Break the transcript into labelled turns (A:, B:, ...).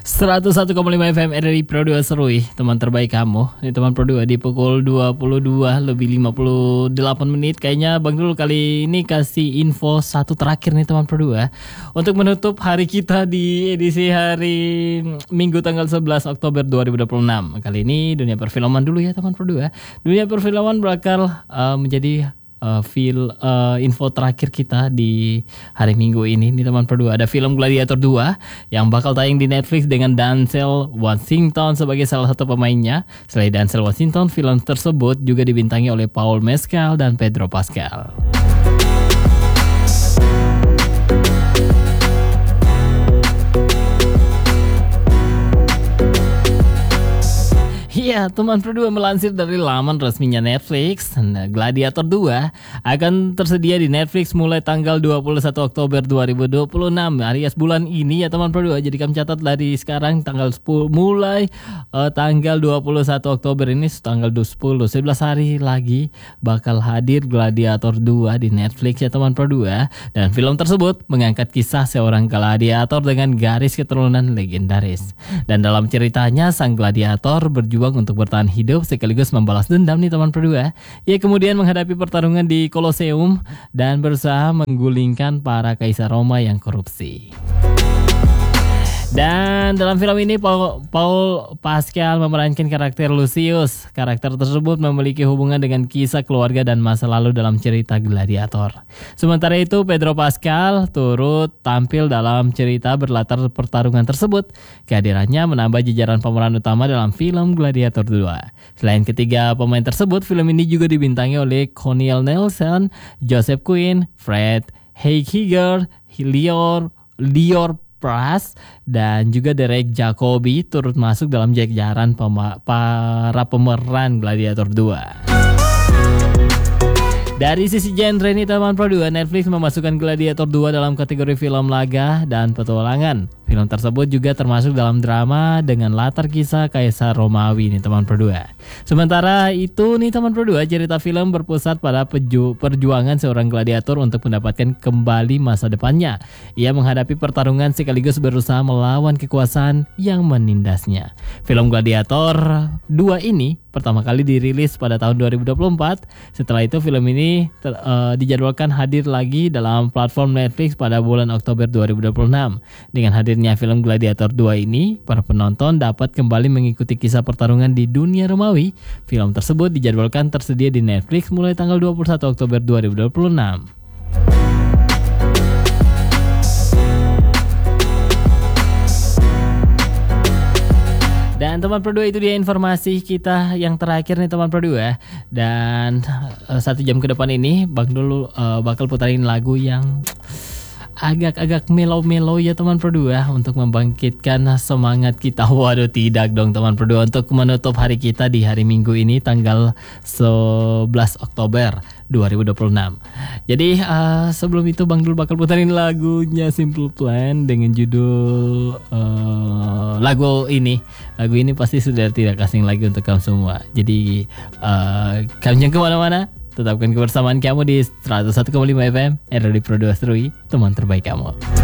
A: 101,5 FM RRI Pro 2 Serui, teman terbaik kamu. Ini teman Pro 2 di pukul 22 lebih 58 menit. Kayaknya Bang Dul kali ini kasih info satu terakhir nih teman Pro 2 untuk menutup hari kita di edisi hari Minggu tanggal 11 Oktober 2026. Kali ini dunia perfilman dulu ya teman Pro 2. Dunia perfilman bakal menjadi info terakhir kita di hari Minggu ini. Nih teman Pro 2, ada film Gladiator 2 yang bakal tayang di Netflix dengan Denzel Washington sebagai salah satu pemainnya. Selain Denzel Washington, film tersebut juga dibintangi oleh Paul Mescal dan Pedro Pascal. Iya, teman Pro 2 melansir dari laman resminya Netflix, Gladiator 2 akan tersedia di Netflix mulai tanggal 21 Oktober 2026 alias bulan ini ya teman Pro 2. Jadi kamu catat dari sekarang tanggal 10 mulai tanggal 21 Oktober ini tanggal 10, 11 hari lagi bakal hadir Gladiator 2 di Netflix ya teman Pro 2. Dan film tersebut mengangkat kisah seorang gladiator dengan garis keturunan legendaris. Dan dalam ceritanya sang gladiator berjuang untuk bertahan hidup sekaligus membalas dendam nih teman Pro 2. Ia kemudian menghadapi pertarungan di Koloseum dan berusaha menggulingkan para kaisar Roma yang korupsi. Dan dalam film ini Paul Pascal memerankan karakter Lucius. Karakter tersebut memiliki hubungan dengan kisah keluarga dan masa lalu dalam cerita Gladiator. Sementara itu Pedro Pascal turut tampil dalam cerita berlatar pertarungan tersebut. Kehadirannya menambah jajaran pemeran utama dalam film Gladiator 2. Selain ketiga pemain tersebut, film ini juga dibintangi oleh Connell Nelson, Joseph Quinn, Fred Heikiger, Lior Pras, dan juga Derek Jacobi turut masuk dalam jajaran para pemeran Gladiator 2. Dari sisi genre nih teman Pro 2, Netflix memasukkan Gladiator 2 dalam kategori film laga dan petualangan. Film tersebut juga termasuk dalam drama dengan latar kisah Kaisar Romawi nih teman Pro 2. Sementara itu nih teman Pro 2, cerita film berpusat pada perjuangan seorang gladiator untuk mendapatkan kembali masa depannya. Ia menghadapi pertarungan sekaligus berusaha melawan kekuasaan yang menindasnya. Film Gladiator 2 ini pertama kali dirilis pada tahun 2024. Setelah itu film ini dijadwalkan hadir lagi dalam platform Netflix pada bulan Oktober 2026. Dengan hadirnya film Gladiator 2 ini, para penonton dapat kembali mengikuti kisah pertarungan di dunia Romawi. Film tersebut dijadwalkan tersedia di Netflix mulai tanggal 21 Oktober 2026. Dan teman Pro 2, itu dia informasi kita yang terakhir nih teman Pro 2. Dan 1 jam ke depan ini Bang Dul bakal putarin lagu yang agak melo-melo ya teman Pro 2 untuk membangkitkan semangat kita. Waduh, tidak dong teman Pro 2, untuk menutup hari kita di hari Minggu ini tanggal 11 Oktober 2026. Jadi sebelum itu Bang Dul bakal putarin lagunya Simple Plan dengan judul lagu ini pasti sudah tidak asing lagi untuk kamu semua. Jadi kamu jangan kemana-mana, tetapkan kebersamaan kamu di 101,5 FM RRI Pro 2 Serui, teman terbaik kamu.